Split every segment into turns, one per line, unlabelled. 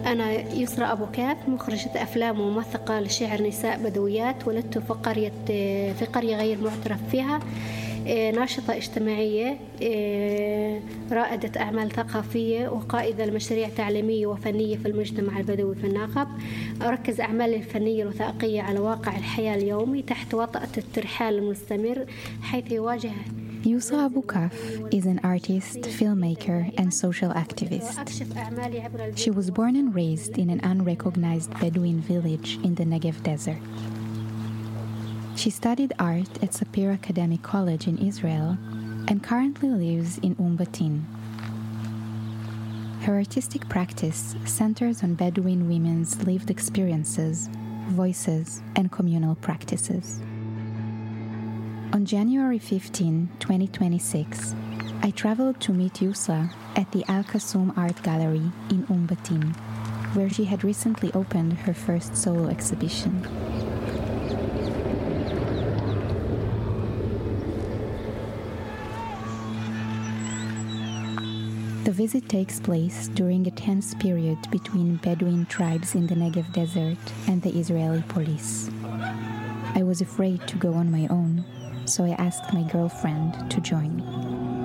أنا يسرى أبو كاف، مخرجة أفلام وموثقة لشعر نساء بدويات. ولدت في قرية غير معترف فيها. ناشطة اجتماعية، رائدة أعمال ثقافية، وقائدة لمشاريع تعليمية وفنية في المجتمع البدوي في الناقب. أركز أعمالي الفنية الوثائقية على واقع الحياة اليومي تحت وطأة الترحال المستمر، حيث يواجه.
Yusra Abu Kaf is an artist, filmmaker, and social activist. She was born and raised in an unrecognized Bedouin village in the Negev desert. She studied art at Sapir Academic College in Israel and currently lives in Batin. Her artistic practice centers on Bedouin women's lived experiences, voices, and communal practices. On January 15, 2026, I traveled to meet Yusra at the Al-Kasum Art Gallery in Batin, where she had recently opened her first solo exhibition. The visit takes place during a tense period between Bedouin tribes in the Negev desert and the Israeli police. I was afraid to go on my own, so I asked my girlfriend to join me.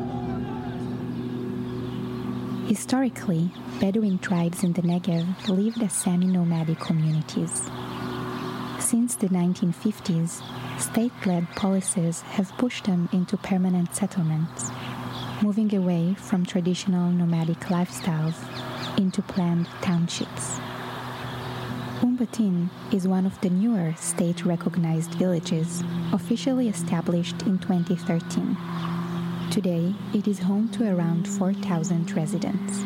Historically, Bedouin tribes in the Negev lived as semi-nomadic communities. Since the 1950s, state-led policies have pushed them into permanent settlements, moving away from traditional nomadic lifestyles into planned townships. Batin is one of the newer state-recognized villages, officially established in 2013. Today, it is home to around 4,000 residents.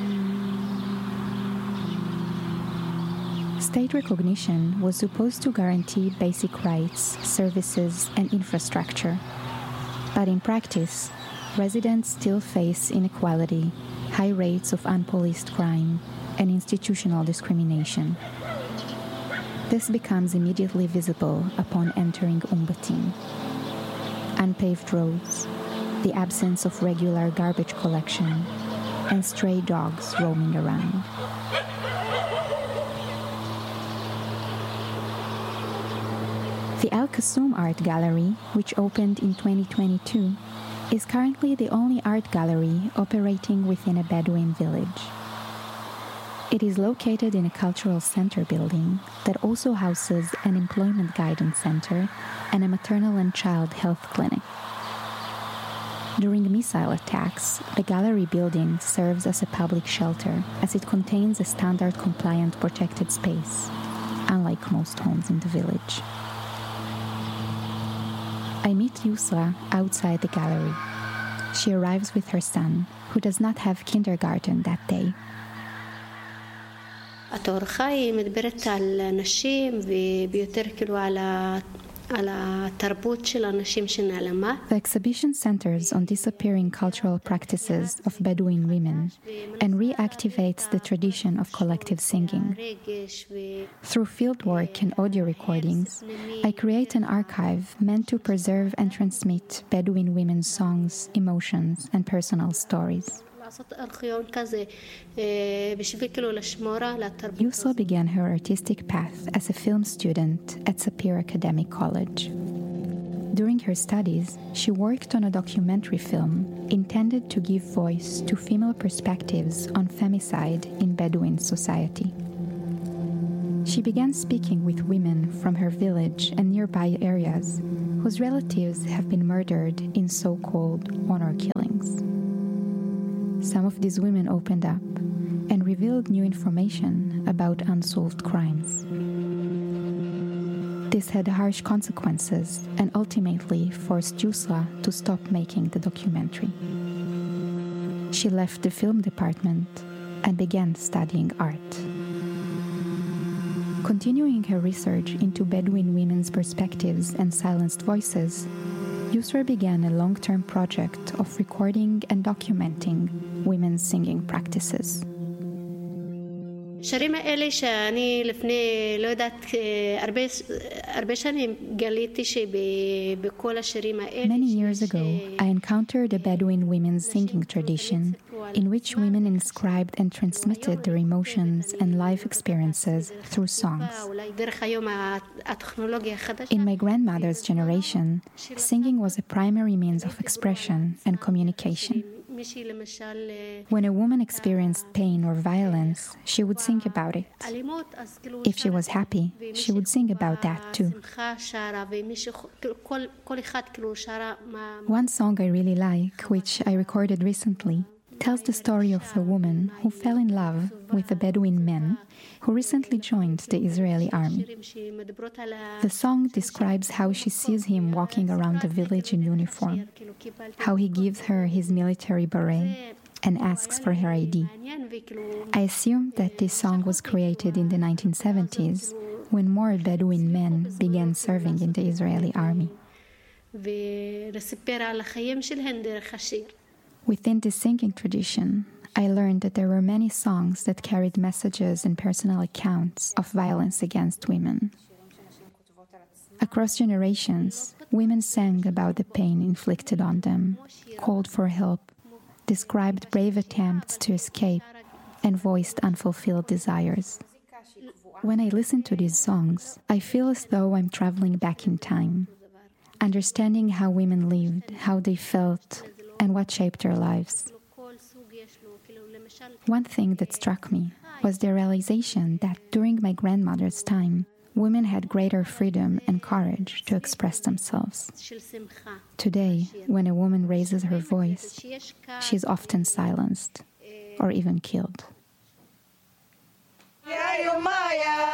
State recognition was supposed to guarantee basic rights, services, and infrastructure. But in practice, residents still face inequality, high rates of unpoliced crime, and institutional discrimination. This becomes immediately visible upon entering Batin. Unpaved roads, the absence of regular garbage collection, and stray dogs roaming around. The Al-Kasum Art Gallery, which opened in 2022, is currently the only art gallery operating within a Bedouin village. It is located in a cultural center building that also houses an employment guidance center and a maternal and child health clinic. During missile attacks, the gallery building serves as a public shelter as it contains a standard-compliant protected space, unlike most homes in the village. I meet Yusra outside the gallery. She arrives with her son, who does not have kindergarten that day.
התערוכה היא מדברת על נשים וביותר כאילו על התרבות של הנשים שנעלמה.
The exhibition centers on disappearing cultural practices of Bedouin women and reactivates the tradition of collective singing. Through fieldwork and audio recordings, I create an archive meant to preserve and transmit Bedouin women's songs, emotions, and personal stories. Yusra began her artistic path as a film student at Sapir Academic College. During her studies, she worked on a documentary film intended to give voice to female perspectives on femicide in Bedouin society. She began speaking with women from her village and nearby areas whose relatives have been murdered in so-called honor killings. Some of these women opened up and revealed new information about unsolved crimes. This had harsh consequences and ultimately forced Yusra to stop making the documentary. She left the film department and began studying art. Continuing her research into Bedouin women's perspectives and silenced voices, Yusra began a long-term project of recording and documenting women's singing practices.
Many
years ago, I encountered a Bedouin women's singing tradition in which women inscribed and transmitted their emotions and life experiences through songs. In my grandmother's generation, singing was a primary means of expression and communication. When a woman experienced pain or violence, she would sing about it. If she was happy, she would sing about that too. One song I really like, which I recorded recently, tells the story of a woman who fell in love with a Bedouin man who recently joined the Israeli army. The song describes how she sees him walking around the village in uniform, how he gives her his military beret and asks for her ID. I assume that this song was created in the 1970s, when more Bedouin men began serving in the Israeli army. Within this singing tradition, I learned that there were many songs that carried messages and personal accounts of violence against women. Across generations, women sang about the pain inflicted on them, called for help, described brave attempts to escape, and voiced unfulfilled desires. When I listen to these songs, I feel as though I'm traveling back in time, understanding how women lived, how they felt, and what shaped their lives. One thing that struck me was the realization that during my grandmother's time, women had greater freedom and courage to express themselves. Today, when a woman raises her voice, she's often silenced or even killed.